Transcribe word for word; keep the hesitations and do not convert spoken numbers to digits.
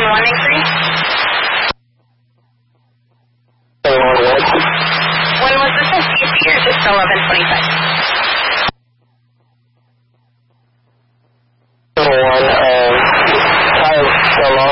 one nine three? When was this in C C or just eleven twenty-five? One, um, five, so long.